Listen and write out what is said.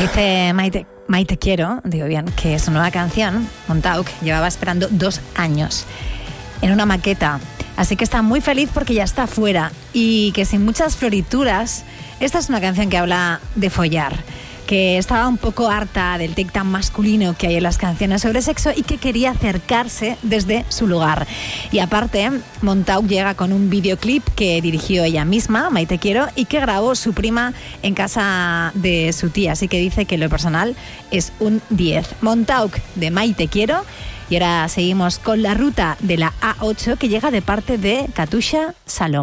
Dice Maite Quiero, digo bien, que su nueva canción, Montauk, llevaba esperando 2 años en una maqueta. Así que está muy feliz porque ya está fuera y que sin muchas florituras, esta es una canción que habla de follar, que estaba un poco harta del tic tan masculino que hay en las canciones sobre sexo y que quería acercarse desde su lugar. Y aparte, Montauk llega con un videoclip que dirigió ella misma, Maite Quiero, y que grabó su prima en casa de su tía. Así que dice que lo personal es un 10. Montauk de Maite Quiero. Y ahora seguimos con la ruta de la A8 que llega de parte de Katusha Salom.